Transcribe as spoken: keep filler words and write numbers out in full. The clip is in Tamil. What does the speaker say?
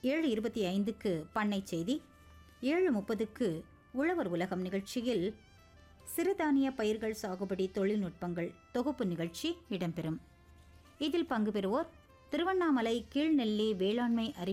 ஏழு இருபத்தி ஐந்துக்கு பண்ணை செய்தி, ஏழு முப்பதுக்கு உழவர் உலகம் நிகழ்ச்சியில் சிறுதானிய பயிர்கள் சாகுபடி தொழில்நுட்பங்கள் தொகுப்பு நிகழ்ச்சி இடம்பெறும். இதில் பங்கு பெறுவோர் திருவண்ணாமலை கீழ்நெல்லி வேளாண்மை அறிவியல்